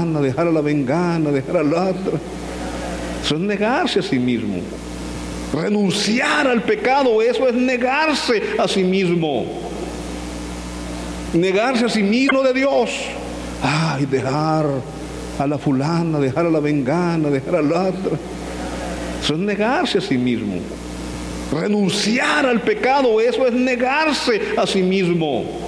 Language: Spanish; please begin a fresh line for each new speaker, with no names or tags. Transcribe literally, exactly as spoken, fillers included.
fulana, dejar a la vengana, dejar a la otra. Eso es negarse a sí mismo. Renunciar al pecado, eso es negarse a sí mismo. Negarse a sí mismo de Dios. Ay, dejar a la fulana, dejar a la vengana, dejar a la otra. Eso es negarse a sí mismo. Renunciar al pecado, eso es negarse a sí mismo.